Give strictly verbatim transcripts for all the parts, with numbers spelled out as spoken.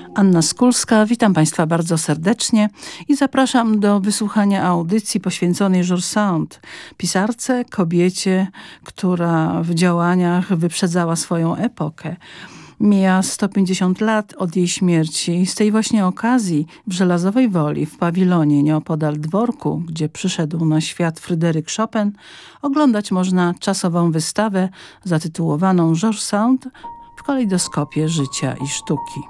Anna Skulska, witam Państwa bardzo serdecznie i zapraszam do wysłuchania audycji poświęconej George Sand, pisarce, kobiecie, która w działaniach wyprzedzała swoją epokę. Mija sto pięćdziesiąt lat od jej śmierci. Z tej właśnie okazji w Żelazowej Woli, w pawilonie nieopodal dworku, gdzie przyszedł na świat Fryderyk Chopin, oglądać można czasową wystawę zatytułowaną George Sand w kalejdoskopie życia i sztuki.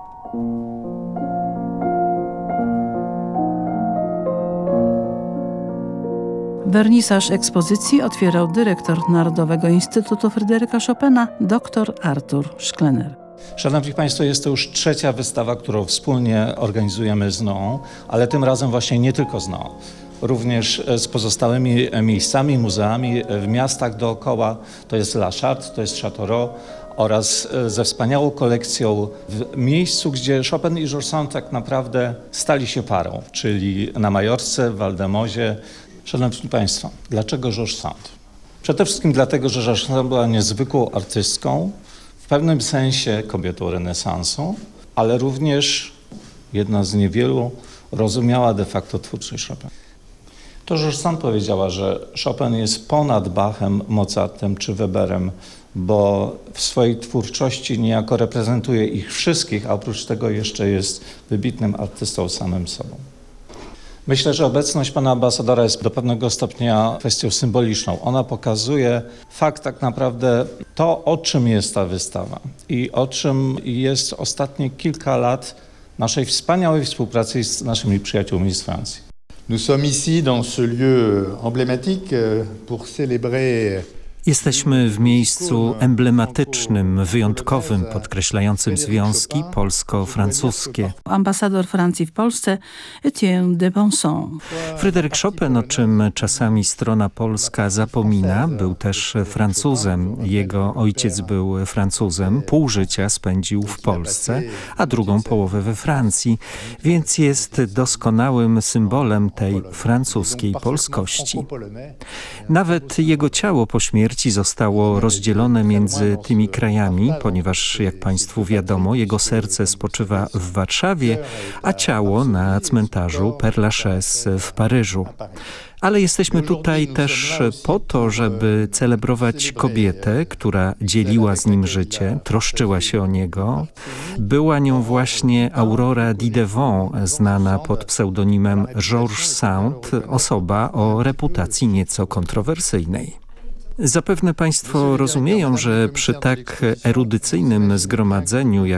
Wernisaż ekspozycji otwierał dyrektor Narodowego Instytutu Fryderyka Chopina, dr Artur Szklener. Szanowni Państwo, jest to już trzecia wystawa, którą wspólnie organizujemy z N O, ale tym razem właśnie nie tylko z N O. Również z pozostałymi miejscami, muzeami w miastach dookoła. To jest La Charte, to jest Châteauroux oraz ze wspaniałą kolekcją w miejscu, gdzie Chopin i George Sand tak naprawdę stali się parą, czyli na Majorce, w Valdemozie. Szanowni Państwo, dlaczego George Sand? Przede wszystkim dlatego, że George Sand była niezwykłą artystką, w pewnym sensie kobietą renesansu, ale również jedna z niewielu rozumiała de facto twórczość Chopina. To George Sand powiedziała, że Chopin jest ponad Bachem, Mozartem czy Weberem, bo w swojej twórczości niejako reprezentuje ich wszystkich, a oprócz tego jeszcze jest wybitnym artystą samym sobą. Myślę, że obecność pana ambasadora jest do pewnego stopnia kwestią symboliczną. Ona pokazuje fakt tak naprawdę to, o czym jest ta wystawa i o czym jest ostatnie kilka lat naszej wspaniałej współpracy z naszymi przyjaciółmi z Francji. Nous sommes ici dans ce lieu emblématique pour célébrer. Jesteśmy w miejscu emblematycznym, wyjątkowym, podkreślającym związki polsko-francuskie. Ambasador Francji w Polsce Etienne de Bonson. Fryderyk Chopin, o czym czasami strona polska zapomina, był też Francuzem. Jego ojciec był Francuzem, pół życia spędził w Polsce, a drugą połowę we Francji, więc jest doskonałym symbolem tej francuskiej polskości. Nawet jego ciało po śmierci zostało rozdzielone między tymi krajami, ponieważ, jak Państwu wiadomo, jego serce spoczywa w Warszawie, a ciało na cmentarzu Père Lachaise w Paryżu. Ale jesteśmy tutaj też po to, żeby celebrować kobietę, która dzieliła z nim życie, troszczyła się o niego. Była nią właśnie Aurora Didevant, znana pod pseudonimem George Sand, osoba o reputacji nieco kontrowersyjnej. Zapewne Państwo rozumieją, że przy tak erudycyjnym zgromadzeniu, jak